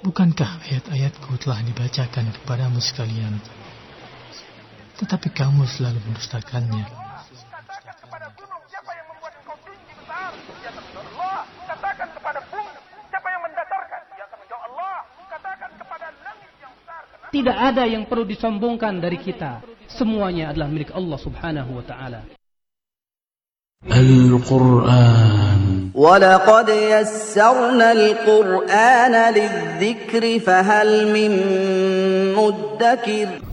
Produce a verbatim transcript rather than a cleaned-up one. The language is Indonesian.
Bukankah ayat-ayatku telah dibacakan kepadamu sekalian, tetapi kamu selalu mendustakannya? Katakan kepada gunung, siapa yang membuat engkau tinggi besar? Dia akan menjawab Allah. Katakan kepada bumi, siapa yang mendatarkan? Dia akan menjawab Allah. Katakan kepada langit yang besar. Tidak ada yang perlu disombongkan dari kita. Semuanya adalah milik Allah Subhanahu wa taala. Al-Quran. وَلَقَدْ يَسَّرْنَا الْقُرْآنَ لِلذِّكْرِ فَهَلْ مِن مُّدَّكِرٍ